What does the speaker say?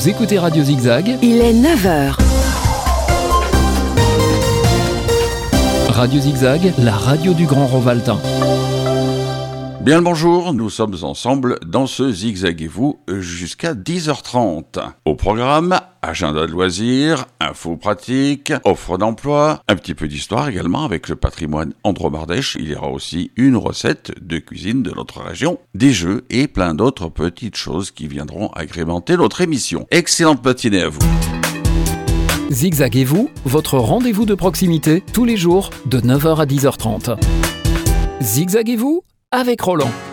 Vous écoutez Radio Zigzag. Il est 9h. Radio Zigzag, la radio du Grand Rovaltain. Bien le bonjour, nous sommes ensemble dans ce Zigzaguez-vous jusqu'à 10h30. Au programme, agenda de loisirs, infos pratiques, offres d'emploi, un petit peu d'histoire également avec le patrimoine andromardèche. Il y aura aussi une recette de cuisine de notre région, des jeux et plein d'autres petites choses qui viendront agrémenter notre émission. Excellente matinée à vous. Zigzaguez-vous, votre rendez-vous de proximité tous les jours de 9h à 10h30. Zigzaguez-vous avec Roland.